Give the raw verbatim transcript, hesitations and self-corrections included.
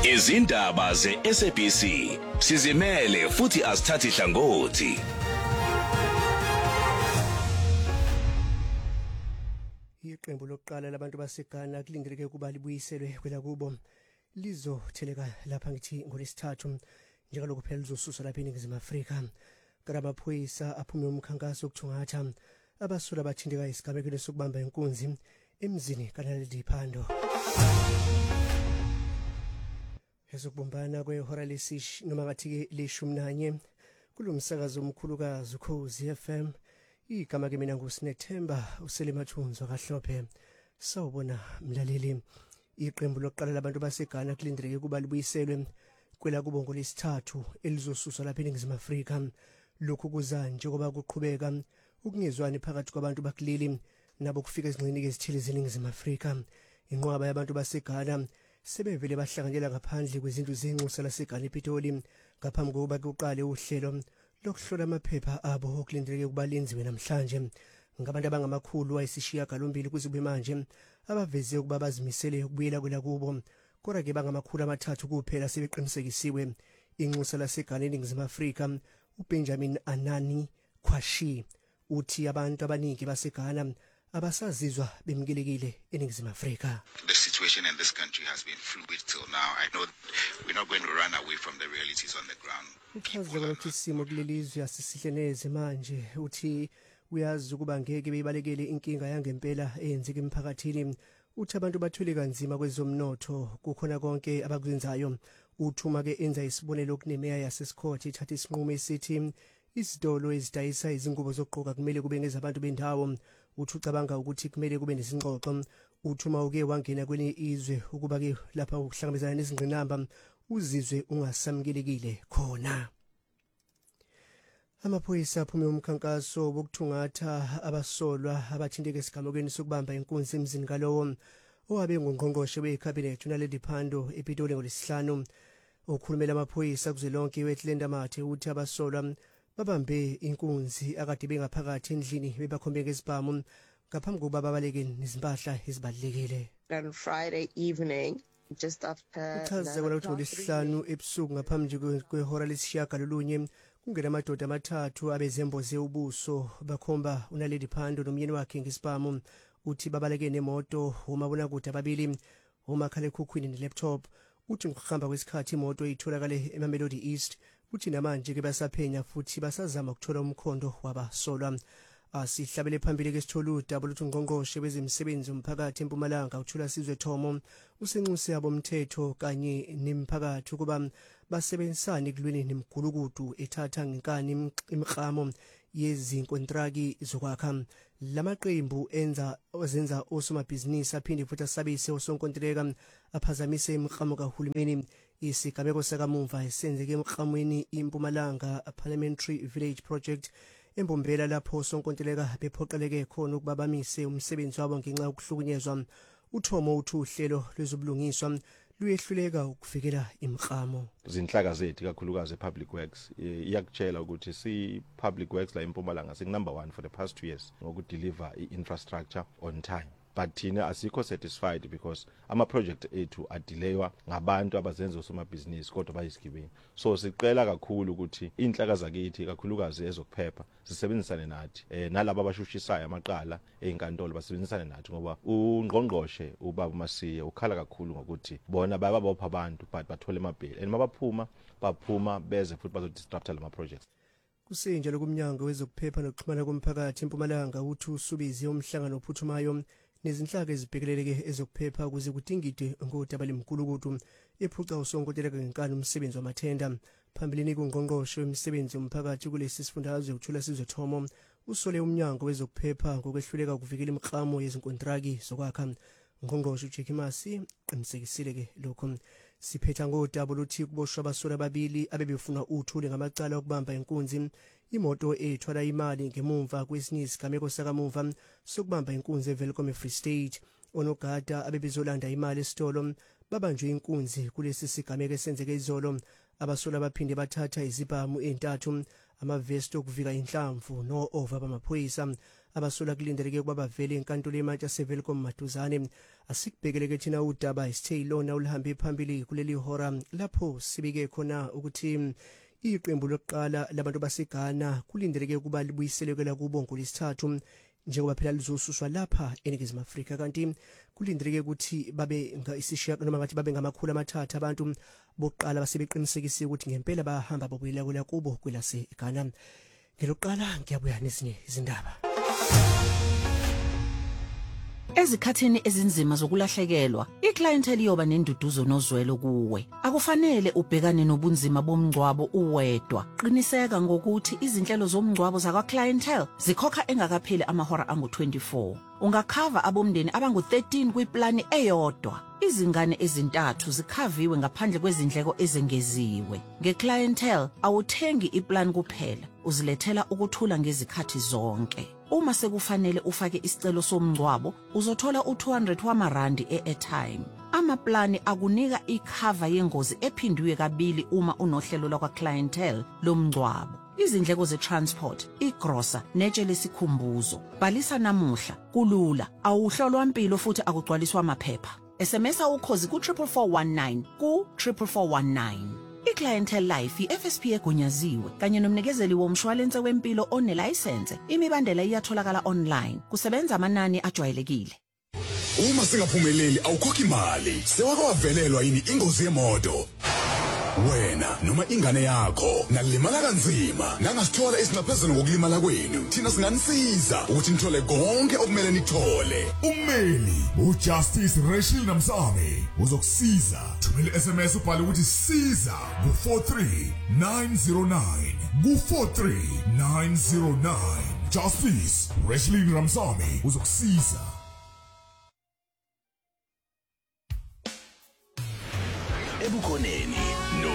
Izindaba ze-S A B C sizimele futhi asithathi hlangothi. Iqembu lokuqala labantu baseGhana kulindeleke ukuba libuyiselwe kwelakubo lizotheleka lapha ngithi ngolesithathu njengalokho phela lizosuswa lapha eNingizimu Afrika. Amaphoyisa aphume umkhankaso wokuthungatha abasula abathinteka isigamekelo sokubamba inkunzi emzini kaNaledi Pandor. Ezokubumbana kwehora lesish noma ngathi leshumi nanye kulomsakazo omkhulukazi uKhozi F M. Igama ke mina nguSinethemba uSelimathunzo kaHlophe. Sawubona mlaleli, iqembu lokuqala labantu baseGhana kulindeleke kuba libuyiselwe kwelakubo ngolesithathu elizosuswa lapha eNingizimu Afrika. Lokhu kuza njengoba kuqhubeka ukungezwani phakathi kwabantu bakuleli nabo kufika ezingxenye ezithile zeNingizimu Afrika. Inqwaba yabantu baseGhana sebevele bahlanganyela ngaphandle kwezindlu zenxusa laseGhana ePitoli ngaphambi kokuba kuqale uhlelo lokuhlola amaphepha abo okulindeleke ukuba lenziwe namhlanje. Ngabantu abangamakhulu ayisishiya galombili kuzibe manje abaveze ukuba bazimisele ukubuyela kwelakubo, kodwa ke bangamakhulu amathathu kuphela sebeqinisekisiwe. Inxusa laseGhana eNingizimu Afrika uBenjamin Anani Kwashi uthi abantu abaningi baseGhana abasazizwa bemkelekile eNingizimu Afrika. The situation in this country has been fluid till now. I know we're not going to run away from the realities on the ground. Uchazela ukuthi isimo kulelizwe asisihleneze manje, uthi uyazi ukuba ngeke beyibalekele inkinga yangempela eyenzeka emphakathini. Uthi abantu bathwele kanzima kwezomnotho kukhona konke abakwenzayo. Uthuma ke enza isibonelo kunemeya yaseScott ithatha isinqumo esithi izitolo ezidayisa izingubo zokugqoka kumele kube ngezabantu bendawo. Uthi ucabanga ukuthi kumele kube nezingxoxo. Uthuma uke wangena kwenye izwe ukuba ke lapha ukuhlangabezana nezingqinamba uzizwe ungasamkelekile khona. Amaphoyisa aphume umkhankaso wokuthungatha abasolwa abathinteke esigamekweni sokubamba inkunzi emzini kalowo owabe ngungqongqoshe weCabinet uNaledi Pandor ePitoli ngolesihlanu. Okhulumela amaphoyisa kuzwelonke weTlenda Mathe uthi abasolwa babambe inkunzi akade bengaphakathi endlini bebakhombe ngesibhamu ngaphambi kokuba babaleke nezimpahla ezibalekile. On Friday evening, just after uchaza ukuthi ngolesihlanu ebusuku ngaphambi kwehora lesishiyagalolunye kungena amadoda amathathu abezemboze ubuso bakhomba uNaledi Pandor nomyeni wakhe ngesibhamu. Uthi babaleke nemoto umabona kude ababili umakhalekhukhwini nelaptop. Uthi ngokuhamba kwesikhathi imoto itholakale eMamelodi East. Uthi namanje ke basaphenya futhi basazama ukuthola umkhondo wabasolwa. Asihlabele phambili ke sithole udaba luthi ungqongqoshe wezemisebenzi umphakathi eMpumalanga uthula Sizwe Thomo usenxuse yabo umthetho kanye nemphakathi ukuba basebenzisane kulweni nemgulukudu ethatha ngenkani imiklamo yezinkontraki zokwakha. Lamaqembu enza ozenza osomabhizinisi aphinde futhi asabise osonkontileka aphazamise imiklamo kahulumeni. Isigameko sakamuva esenzeke emklamweni iMpumalanga Parliamentary Village Project embombela lapho sonkontileka bephoqeleke khona ukuba bamise umsebenzi wabo ngenxa yokuhlukunyezwa. Uthomo uthi uhlelo lwezobulungiswa luyehluleka ukuvikela imklamo. Zinhlaka zethu kakhulukazi ePublic Works iyakutshela ukuthi si Public Works la eMpumalanga sing number one for the past two years ngokudeliver i-infrastructure on time. But thina asikho satisfied because ama project ethu adelaywa ngabantu abazenza osomabhizinisi kodwa bayisigebengu. So sicela kakhulu ukuthi inhlaka zakithi kakhulukazi ezokuphepha sisebenzisane nathi eh nalabo abashushisayo amaqala einkantolo basebenzisane nathi ngoba ungqongqoshe ubaba Masiye ukhala kakhulu ngokuthi bona bayababopha abantu but bathole emabheli and mabaphuma baphuma beze futhi bazodisrupta lama projects. Kusenje lokumnyango wezokuphepha nokuxhumana komphakathi eMpumalanga uthi usubizi umhlangano ophuthumayo nezinhlaka ezibhekeleleke ezokuphepha ukuze kudingide ngodaba lemgulukudu ephuca usonkontileka ngenkani umsebenzi wamathenda. Phambilini kungqongqoshe wemisebenzi umphakathi kulesi sifundazwe uthula Sizwe Thomo usole umnyango wezokuphepha ngokwehluleka ukuvikela imiklamo yezinkontraki zokwakha. Ngqongqoshe uJackie Masi qinisekisile ke lokho. Siphetha ngodaba luthi kuboshwa abasola ababili abebefuna uthule ngamacala okubamba inkunzi. Imoto ethwala imali ngemumva kwesinye isigameko sakamuva sokubamba inkunzi eVelcome Free State. Onogada abebezolanda imali esitolo babanjwe inkunzi kulesi sigameko esenzeke izolo. Abasola baphinde bathatha izibhamu entathu, amavesto okuvika inhlamvu no over bamaphoyisa. abasola kulindeleke ukuba bavele enkantolo eMantla Sevelkom maduzane. Asikubhekeleke thina udaba isithe ilona ulihambe phambili kuleli hora lapho sibike khona ukuthi iqembu lokuqala labantu baseGhana kulindeleke ukuba libuyiselwe kubo ngolesithathu njengoba phela lizosuswa lapha eNingizimu Afrika, kanti kulindeleke ukuthi babe isishiyaka noma ngathi babe ngamakhulu amathathu abantu bokuqala basebeqinisekisa ukuthi ngempela bahamba bobuyela kubo kwelaseGhana. Ngelokuqala ngiyabuya nezinye izindaba. Ezikhathini ezinzima zokulahlekelwa, iclientele iyoba nenduduzo nozwelo kuwe. Akufanele ubhekane nobunzima bomngcwabo uwedwa. Qiniseka ngokuthi izinhlelo zomngcwabo zakwa clientele zikhokha engakapheli amahora angu twenty-four. Ungakhava abomndeni abangu thirteen kwiplani eyodwa. Izingane ezintathu zikhaviwe ngaphandle kwezindleko ezengeziwe. Ngeclientele awuthengi iplan kuphela, uzilethela ukuthula ngezikhathi zonke. Uma sekufanele ufake isicelo somngcwabo, uzothola u two hundred wamarandi e-airtime. Amaplani akunika ikhava yengozi ephindwe kabili uma unohlelo lakwa clientele lomngcwabo. Izindleko ze-transport, igrosa, netshe lesikhumbuzo. Bhalisa namuhla, kulula, awuhlolwa impilo futhi akugcwaliswa amaphepha. S M S ukhozi ku four four one nine ku four four one nine. iClientele Life i-F S P egunyaziwe kanye nomnikezeli womshwalense wempilo onelicense. Imibandela iyatholakala online. Kusebenza amanani ajwayelekile. Uma singaphumeleli awukhokhi imali. Sewake wavelelwa yini ingozi yemoto? Wena noma ingane yakho nalimala kanzima nangasithola esingaphezulu ngokulimala kwenu, thina singanisiza ukuthi nithole konke okumele nithole. Ummeli uJustice Rachel Namsame uzokusiza. Thumela S M S ubhale ukuthi siza ku four three nine zero nine ku four three nine zero nine. Justice Rachel Namsame uzokusiza. Ebukhoneni